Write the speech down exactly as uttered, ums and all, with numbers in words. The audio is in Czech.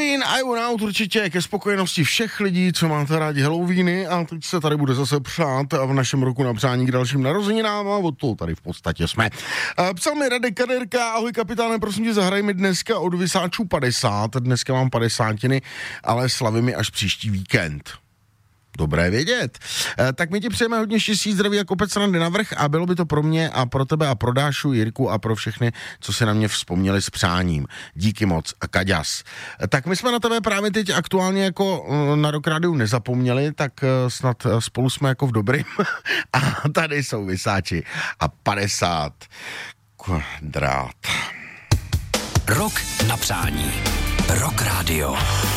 Halloween a you out určitě ke spokojenosti všech lidí, co máte rádi Halloweeny, a teď se tady bude zase přát v našem roku na přání k dalším narozeninám a od toho tady v podstatě jsme. Psal mi Radek Kaderka: ahoj kapitáne, prosím tě, zahraj mi dneska od Vysáčů padesát, dneska mám padesátiny, ale slavím mi až příští víkend. Dobré vědět. E, tak my ti přejeme hodně štěstí, zdraví a kopec randy navrch a bylo by to pro mě a pro tebe a pro Dášu, Jirku a pro všechny, co se na mě vzpomněli s přáním. Díky moc, Kaďas. E, tak my jsme na tebe právě teď aktuálně jako na Rock Rádiu nezapomněli, tak snad spolu jsme jako v dobrým. A tady jsou Vysáči a padesát kvadrát. Rok na přání. Rock Radio.